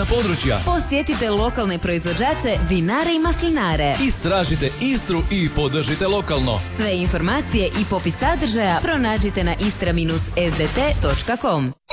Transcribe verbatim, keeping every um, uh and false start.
uslužna područja. Posjetite lokalne proizvođače, vinare i maslinare. Istražite Istru i podržite lokalno. Sve informacije i popis sadržaja pronađite na istra dash s d t točka com.